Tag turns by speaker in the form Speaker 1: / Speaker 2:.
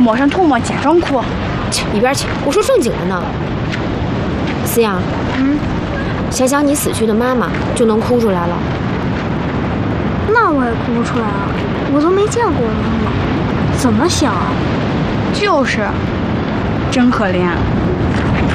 Speaker 1: 抹上唾沫假装哭。
Speaker 2: 切，一边去！我说正经的呢。思阳，想想你死去的妈妈，就能哭出来了。
Speaker 3: 那我也哭不出来啊，我都没见过我妈妈，怎么想啊？
Speaker 1: 就是，真可怜。